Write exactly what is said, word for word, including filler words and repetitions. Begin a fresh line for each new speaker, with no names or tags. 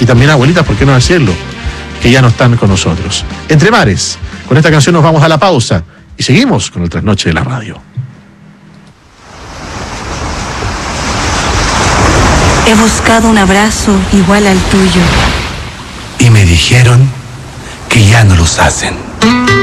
y también abuelitas, ¿por qué no decirlo?, que ya no están con nosotros. Entre Mares, con esta canción nos vamos a la pausa y seguimos con el Trasnoche de la Radio.
He buscado un abrazo igual al tuyo.
Y me dijeron que ya no los hacen.